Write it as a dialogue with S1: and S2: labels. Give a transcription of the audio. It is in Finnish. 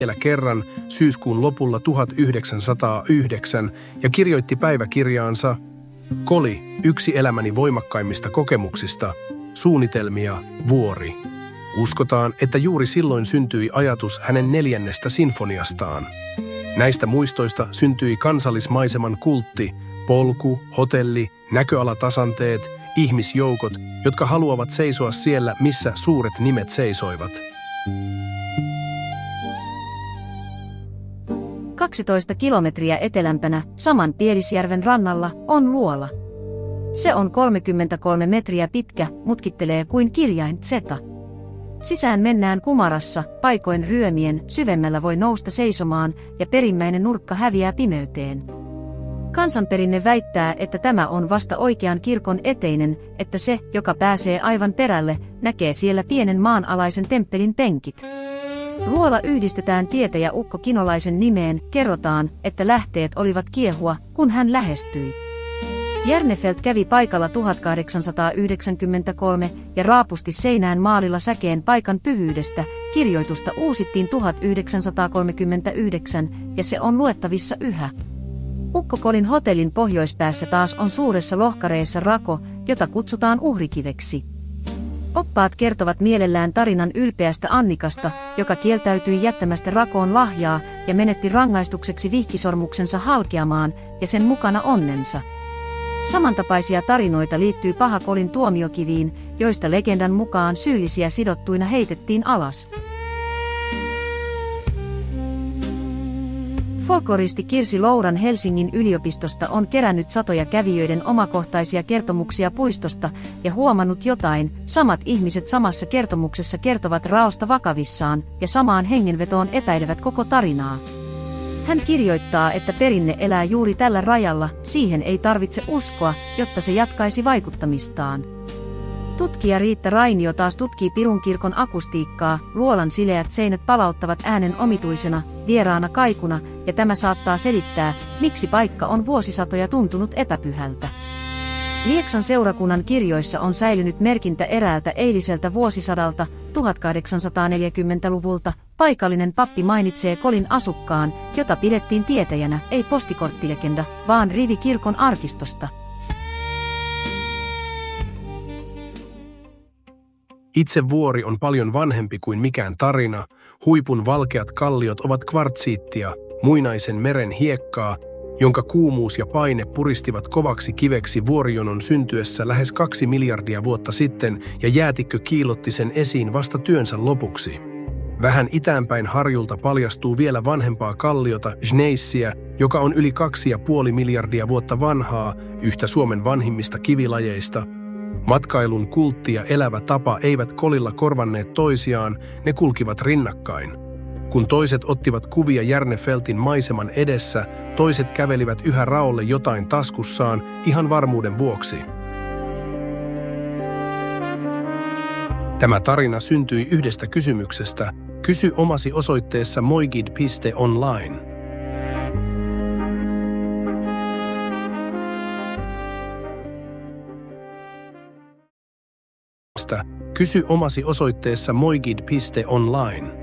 S1: vielä kerran syyskuun lopulla 1909 ja kirjoitti päiväkirjaansa: Koli, yksi elämäni voimakkaimmista kokemuksista, suunnitelmia, vuori. Uskotaan, että juuri silloin syntyi ajatus hänen 4. sinfoniastaan. Näistä muistoista syntyi kansallismaiseman kultti, polku, hotelli, näköalatasanteet, ihmisjoukot, jotka haluavat seisoa siellä, missä suuret nimet seisoivat.
S2: 12 kilometriä etelämpänä, saman Pielisjärven rannalla, on Luola. Se on 33 metriä pitkä, mutkittelee kuin kirjain Z. Sisään mennään kumarassa, paikoin ryömien, syvemmällä voi nousta seisomaan ja perimmäinen nurkka häviää pimeyteen. Kansanperinne väittää, että tämä on vasta oikean kirkon eteinen, että se, joka pääsee aivan perälle, näkee siellä pienen maanalaisen temppelin penkit. Luola yhdistetään tietäjä Ukko Kinolaisen nimeen, kerrotaan, että lähteet olivat kiehua, kun hän lähestyi. Järnefelt kävi paikalla 1893 ja raapusti seinään maalilla säkeen paikan pyhyydestä. Kirjoitusta uusittiin 1939 ja se on luettavissa yhä. Ukko-Kolin hotellin pohjoispäässä taas on suuressa lohkareessa rako, jota kutsutaan uhrikiveksi. Oppaat kertovat mielellään tarinan ylpeästä Annikasta, joka kieltäytyi jättämästä rakoon lahjaa ja menetti rangaistukseksi vihkisormuksensa halkeamaan ja sen mukana onnensa. Samantapaisia tarinoita liittyy Paha-Kolin tuomiokiviin, joista legendan mukaan syyllisiä sidottuina heitettiin alas. Folkloristi Kirsi Louran Helsingin yliopistosta on kerännyt satoja kävijöiden omakohtaisia kertomuksia puistosta ja huomannut jotain. Samat ihmiset samassa kertomuksessa kertovat raosta vakavissaan ja samaan hengenvetoon epäilevät koko tarinaa. Hän kirjoittaa, että perinne elää juuri tällä rajalla, siihen ei tarvitse uskoa, jotta se jatkaisi vaikuttamistaan. Tutkija Riitta Rainio taas tutkii Pirun kirkon akustiikkaa, Luolan sileät seinät palauttavat äänen omituisena, vieraana kaikuna, ja tämä saattaa selittää, miksi paikka on vuosisatoja tuntunut epäpyhältä. Lieksan seurakunnan kirjoissa on säilynyt merkintä eräältä eiliseltä vuosisadalta, 1840-luvulta. Paikallinen pappi mainitsee Kolin asukkaan, jota pidettiin tietäjänä, ei postikorttilegenda, vaan rivi kirkon arkistosta.
S1: Itse vuori on paljon vanhempi kuin mikään tarina. Huipun valkeat kalliot ovat kvartsiittia, muinaisen meren hiekkaa, jonka kuumuus ja paine puristivat kovaksi kiveksi vuorijonon syntyessä lähes 2 miljardia vuotta sitten, ja jäätikkö kiilotti sen esiin vasta työnsä lopuksi. Vähän itäänpäin harjulta paljastuu vielä vanhempaa kalliota, Gneissiä, joka on yli 2,5 miljardia vuotta vanhaa, yhtä Suomen vanhimmista kivilajeista. Matkailun kultti ja elävä tapa eivät Kolilla korvanneet toisiaan, ne kulkivat rinnakkain. Kun toiset ottivat kuvia Järnefeltin maiseman edessä, toiset kävelivät yhä raolle jotain taskussaan ihan varmuuden vuoksi. Tämä tarina syntyi yhdestä kysymyksestä: kysy omasi osoitteessa moigid.online. Kysy omasi osoitteessa moigid.online.